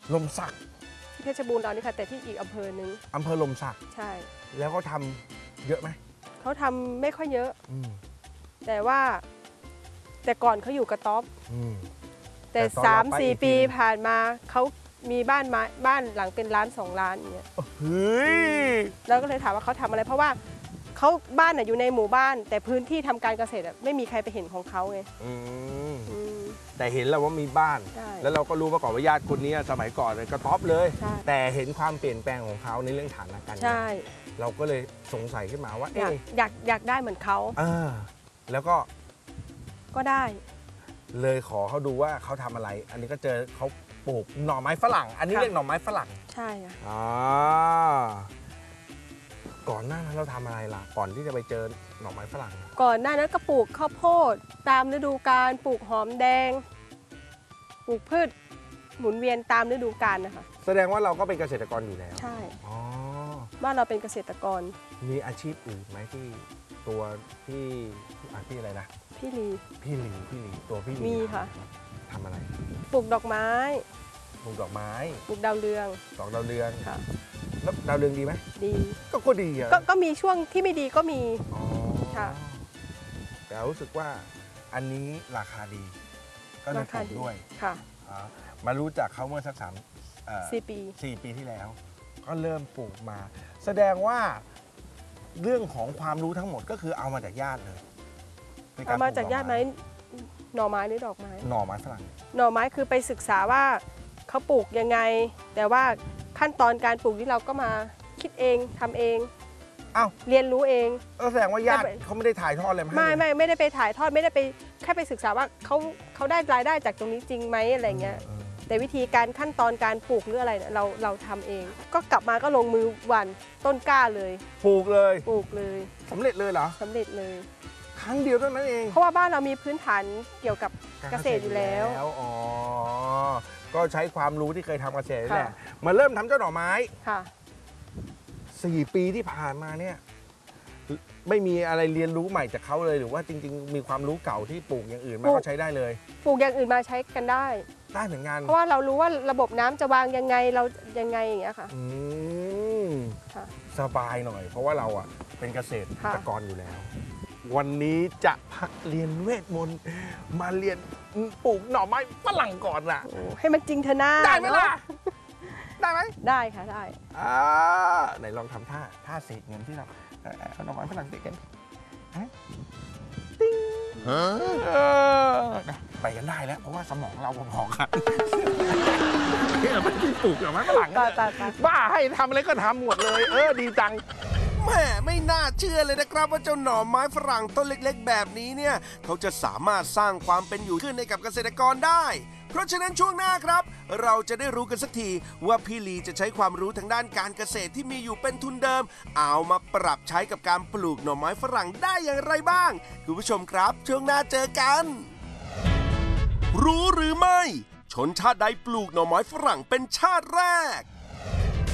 ลมสักที่เพชรบูรณ์เรานี่ค่ะแต่ที่อีกอำเภอหนึ่งอำเภอลมสักใช่แล้วก็ทำเยอะไหมเขาทำไม่ค่อยเยอะแต่ว่าแต่ก่อนเขาอยู่กระต๊อบแต่3-4 ปีผ่านมาเขามีบ้านหลังเป็น1-2 ล้านอย่างเงี้ยเฮ้ยแล้วก็เลยถามว่าเขาทำอะไรเพราะว่าเขาบ้านอยู่ในหมู่บ้านแต่พื้นที่ทำการเกษตรไม่มีใครไปเห็นของเขาไงแต่เห็นแล้วว่ามีบ้านแล้วเราก็รู้มาก่อนว่าญาติคนนี้สมัยก่อนเลยกระต๊อบเลยแต่เห็นความเปลี่ยนแปลงของเขาในเรื่องฐานะการเงินเราก็เลยสงสัยขึ้นมาว่าอยากได้เหมือนเขาแล้วก็ได้เลยขอเขาดูว่าเขาทำอะไรอันนี้ก็เจอเขาปลูกหน่อไม้ฝรั่งอันนี้เรียกหน่อไม้ฝรั่งใช่ค่ะก่อนหน้านั้นเราทำอะไรล่ะก่อนที่จะไปเจอหน่อไม้ฝรั่งก่อนหน้านั้นก็ปลูกข้าวโพดตามฤดูกาลปลูกหอมแดงปลูกพืชหมุนเวียนตามฤดูกาลนะคะแสดงว่าเราก็เป็นเกษตรกรอยู่แล้วใช่บ้านเราเป็นเกษตรกรมีอาชีพอื่นไหมที่ตัวพี่อะไรนะพี่ลีตัวพี่ลีมีค่ะทำอะไรปลูกดอกไม้ปลูกดอกไม้ปลูกดาวเรืองค่ะแล้วดาวเรืองดีไหมดีก็ดีอ่ะก็มีช่วงที่ไม่ดีก็มีค่ะแต่รู้สึกว่าอันนี้ราคาดีก็เลยปลูกด้วยค่ะมารู้จักเขาเมื่อสัก 4 ปีที่แล้วก็เริ่มปลูกมาแสดงว่าเรื่องของความรู้ทั้งหมดก็คือเอามาจากญาติเลยเอามาจากญาติไหมหน่อไม้หรือดอกไม้หน่อไม้ฝรั่งหน่อไม้คือไปศึกษาว่าเขาปลูกยังไงแต่ว่าขั้นตอนการปลูกที่เราก็มาคิดเองทำเองเรียนรู้เองแสดงว่าญาติเขาไม่ได้ถ่ายทอดเลยไม่ได้ไปถ่ายทอดไม่ได้ไปแค่ไปศึกษาว่าเขาได้รายได้จากตรงนี้จริงไหมอะไรเงี้ยแต่วิธีการขั้นตอนการปลูกหรืออะไรเราทำเองก็กลับมาก็ลงมือหว่านต้นกล้าเลยปลูกเลยสำเร็จเลยเหรอสำเร็จเลยครั้งเดียวเท่านั้นเองเพราะว่าบ้านเรามีพื้นฐานเกี่ยวกับเกษตรอยู่แล้วก็ใช้ความรู้ที่เคยทำเกษตรแหละมาเริ่มทำเจ้าหน่อไม้ค่ะ 4 ปีที่ผ่านมาเนี่ยไม่มีอะไรเรียนรู้ใหม่จากเขาเลยหรือว่าจริงๆมีความรู้เก่าที่ปลูกอย่างอื่นมาก็ใช้ได้เลยปลูกอย่างอื่นมาใช้กันได้เหมือนกันเพราะว่าเรารู้ว่าระบบน้ำจะวางยังไงเรายังไงอย่างเงี้ยค่ะสบายหน่อยเพราะว่าเราเป็นเกษตรกรอยู่แล้ววันนี้จะพักเรียนเวทมนต์มาเรียนปลูกหน่อไม้ฝรั่งก่อนล่ะให้มันจริงเถอะนะได้ไหมล่ะได้ไหมได้ค่ะได้ไหนลองทำท่าเสกเงินที่เราเอาหน่อไม้ฝรั่งเสกกันติ้งไปกันได้แล้วเพราะว่าสมองเราพอๆกันเนี่ยมันที่ปลูกหน่อไม้ฝรั่งบ้าให้ทำอะไรก็ทำหมดเลยดีจังแม่ไม่น่าเชื่อเลยนะครับว่าเจ้าหน่อไม้ฝรั่งต้นเล็กๆแบบนี้เนี่ยเขาจะสามารถสร้างความเป็นอยู่ขึ้นให้กับเกษตรกรได้เพราะฉะนั้นช่วงหน้าครับเราจะได้รู้กันสักทีว่าพี่ลีจะใช้ความรู้ทางด้านการเกษตรที่มีอยู่เป็นทุนเดิมเอามาปรับใช้กับการปลูกหน่อไม้ฝรั่งได้อย่างไรบ้างคุณผู้ชมครับช่วงหน้าเจอกันรู้หรือไม่ชนชาติใดปลูกหน่อไม้ฝรั่งเป็นชาติแรก